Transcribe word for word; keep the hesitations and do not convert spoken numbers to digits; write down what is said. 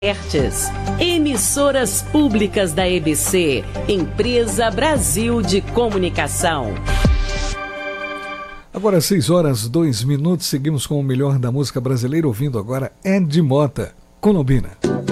Emissoras públicas da E B C, Empresa Brasil de Comunicação. Agora seis horas, dois minutos, seguimos com o melhor da música brasileira, ouvindo agora Ed Mota, Colombina.